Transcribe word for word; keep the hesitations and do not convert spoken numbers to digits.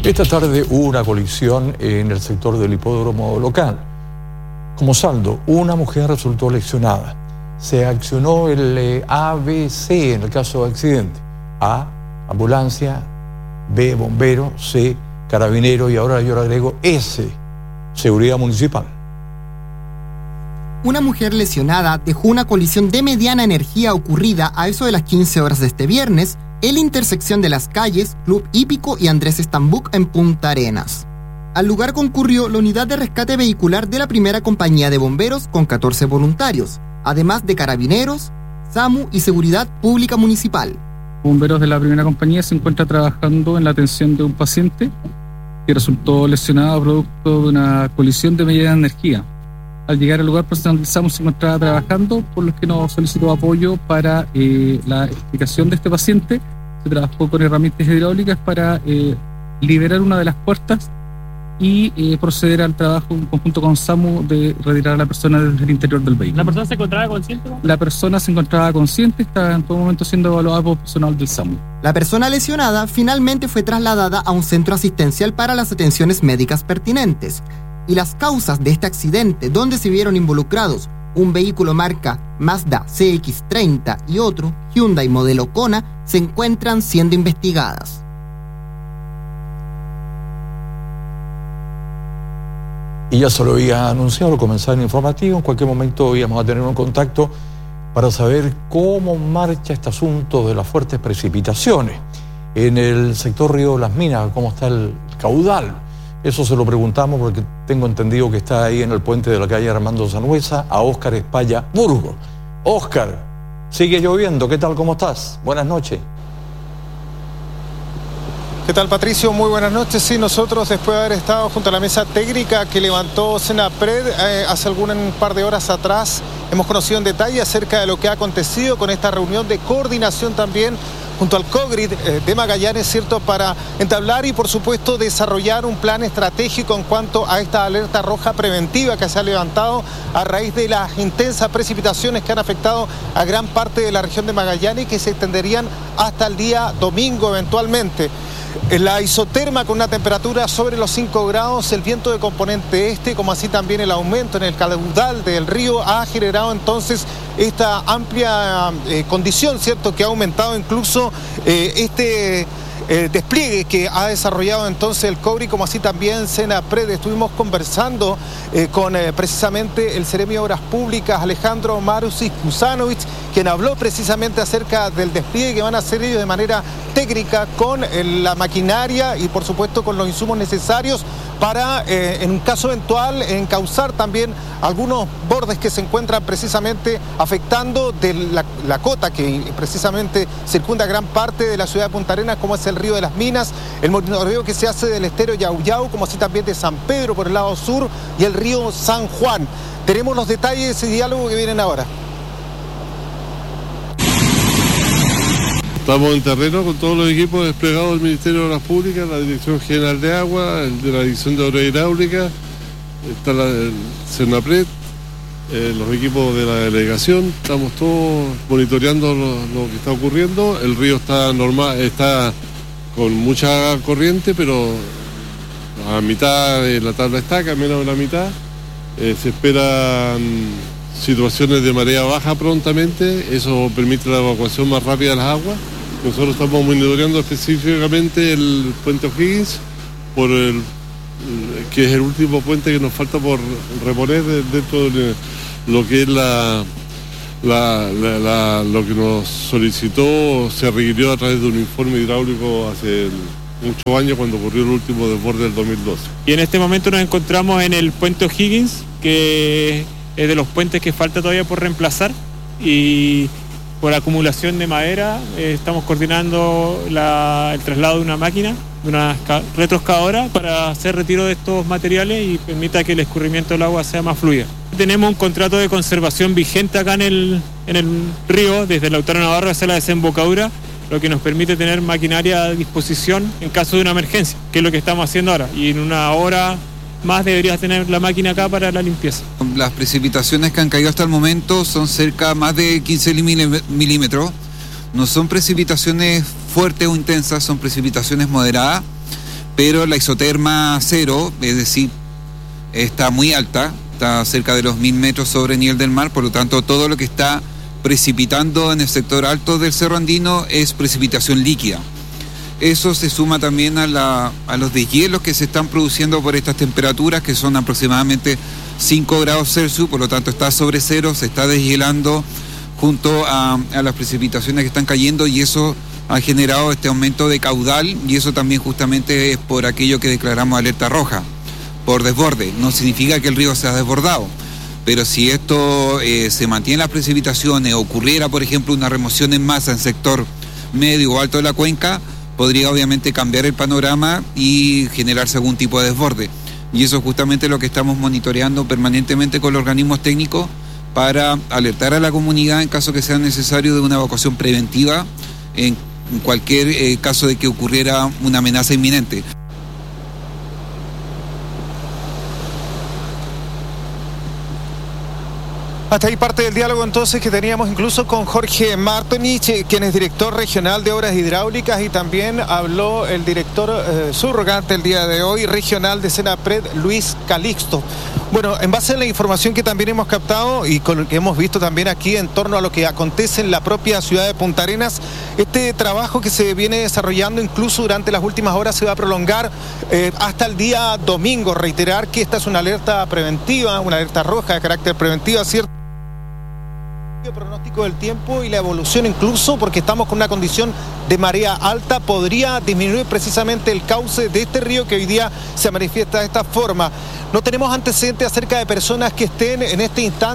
Esta tarde hubo una colisión en el sector del hipódromo local. Como saldo, una mujer resultó lesionada. Se accionó el eh, A B C en el caso de accidente. A, ambulancia, B, bombero, C, carabinero y ahora yo le agrego S, seguridad municipal. Una mujer lesionada dejó una colisión de mediana energía ocurrida a eso de las quince horas de este viernes en la intersección de las calles Club Hípico y Andrés Estambuc en Punta Arenas. Al lugar concurrió la unidad de rescate vehicular de la primera compañía de bomberos con catorce voluntarios, además de carabineros, SAMU y seguridad pública municipal. Bomberos de la primera compañía se encuentra trabajando en la atención de un paciente que resultó lesionado producto de una colisión de mediana energía. Al llegar al lugar, personal del SAMU se encontraba trabajando, por lo que nos solicitó apoyo para eh, la explicación de este paciente. Se trabajó con herramientas hidráulicas para eh, liberar una de las puertas y eh, proceder al trabajo en conjunto con SAMU de retirar a la persona desde el interior del vehículo. ¿La persona se encontraba consciente? ¿No? La persona se encontraba consciente, está en todo momento siendo evaluada por personal del SAMU. La persona lesionada finalmente fue trasladada a un centro asistencial para las atenciones médicas pertinentes. Y las causas de este accidente, donde se vieron involucrados un vehículo marca Mazda C X treinta y otro Hyundai modelo Kona, se encuentran siendo investigadas. Y ya se lo había anunciado al comenzar el informativo, en cualquier momento íbamos a tener un contacto para saber cómo marcha este asunto de las fuertes precipitaciones en el sector Río de las Minas, cómo está el caudal. Eso se lo preguntamos porque tengo entendido que está ahí en el puente de la calle Armando Sangüesa a Óscar Espaya Burgos. Óscar, sigue lloviendo, ¿qué tal, cómo estás? Buenas noches. ¿Qué tal, Patricio? Muy buenas noches. Sí, nosotros después de haber estado junto a la mesa técnica que levantó Senapred eh, hace algún un par de horas atrás, hemos conocido en detalle acerca de lo que ha acontecido con esta reunión de coordinación también junto al COGRID eh, de Magallanes, ¿cierto?, para entablar y, por supuesto, desarrollar un plan estratégico en cuanto a esta alerta roja preventiva que se ha levantado a raíz de las intensas precipitaciones que han afectado a gran parte de la región de Magallanes y que se extenderían hasta el día domingo eventualmente. La isoterma con una temperatura sobre los cinco grados, el viento de componente este, como así también el aumento en el caudal del río ha generado entonces esta amplia eh, condición, ¿cierto?, que ha aumentado incluso eh, este eh, despliegue que ha desarrollado entonces el COGRI, como así también Senapred. Estuvimos conversando eh, con eh, precisamente el Seremi de Obras Públicas, Alejandro Marusic Kusanovic, quien habló precisamente acerca del despliegue que van a hacer ellos de manera técnica con eh, la maquinaria y por supuesto con los insumos necesarios para, eh, en un caso eventual, encauzar también algunos bordes que se encuentran precisamente afectando de la, la cota que precisamente circunda gran parte de la ciudad de Punta Arenas, como es el río de las Minas, el monitoreo que se hace del estero Yauyau, como así también de San Pedro por el lado sur y el río San Juan. Tenemos los detalles de ese diálogo que vienen ahora. Estamos en terreno con todos los equipos desplegados del Ministerio de Obras Públicas, la Dirección General de Agua, el de la División de Obras Hidráulicas, está la el Senapred, eh, los equipos de la delegación. Estamos todos monitoreando lo, lo que está ocurriendo. El río está normal, está con mucha corriente, pero a mitad de la tabla estaca, menos de la mitad. Eh, se esperan situaciones de marea baja prontamente, eso permite la evacuación más rápida de las aguas. Nosotros estamos monitoreando específicamente el puente O'Higgins, por el, que es el último puente que nos falta por reponer dentro de lo que es la, la, la, la lo que nos solicitó, se requirió a través de un informe hidráulico hace muchos años cuando ocurrió el último desborde del dos mil doce. Y en este momento nos encontramos en el puente O'Higgins, que es de los puentes que falta todavía por reemplazar, y por acumulación de madera eh, estamos coordinando la, el traslado de una máquina, de una retroexcavadora, para hacer retiro de estos materiales y permita que el escurrimiento del agua sea más fluido. Tenemos un contrato de conservación vigente acá en el, en el río, desde Lautaro Navarro hacia la desembocadura, lo que nos permite tener maquinaria a disposición en caso de una emergencia, que es lo que estamos haciendo ahora, y en una hora más deberías tener la máquina acá para la limpieza. Las precipitaciones que han caído hasta el momento son cerca más de quince milímetros. No son precipitaciones fuertes o intensas, son precipitaciones moderadas, pero la isoterma cero, es decir, está muy alta, está cerca de los mil metros sobre el nivel del mar, por lo tanto todo lo que está precipitando en el sector alto del Cerro Andino es precipitación líquida. Eso se suma también a, la, a los deshielos que se están produciendo por estas temperaturas, que son aproximadamente cinco grados Celsius, por lo tanto está sobre cero, se está deshielando junto a, a las precipitaciones que están cayendo, y eso ha generado este aumento de caudal, y eso también justamente es por aquello que declaramos alerta roja, por desborde. No significa que el río se ha desbordado, pero si esto eh, se mantiene las precipitaciones, ocurriera por ejemplo una remoción en masa en sector medio o alto de la cuenca, podría obviamente cambiar el panorama y generarse algún tipo de desborde. Y eso es justamente lo que estamos monitoreando permanentemente con los organismos técnicos para alertar a la comunidad en caso que sea necesario de una evacuación preventiva en cualquier eh, caso de que ocurriera una amenaza inminente. Hasta ahí parte del diálogo entonces que teníamos incluso con Jorge Martonich, quien es director regional de obras hidráulicas, y también habló el director eh, subrogante el día de hoy, regional de Senapred, Luis Calixto. Bueno, en base a la información que también hemos captado y con lo que hemos visto también aquí en torno a lo que acontece en la propia ciudad de Punta Arenas, este trabajo que se viene desarrollando incluso durante las últimas horas se va a prolongar eh, hasta el día domingo. Reiterar que esta es una alerta preventiva, una alerta roja de carácter preventivo, ¿cierto? El pronóstico del tiempo y la evolución incluso, porque estamos con una condición de marea alta, podría disminuir precisamente el cauce de este río que hoy día se manifiesta de esta forma. No tenemos antecedentes acerca de personas que estén en este instante